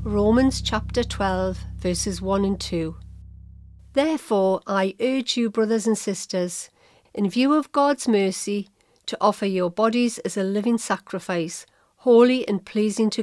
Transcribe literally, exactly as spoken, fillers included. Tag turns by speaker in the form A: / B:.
A: Romans chapter twelve, verses one and two. Therefore, I urge you, brothers and sisters, in view of God's mercy, to offer your bodies as a living sacrifice, holy and pleasing to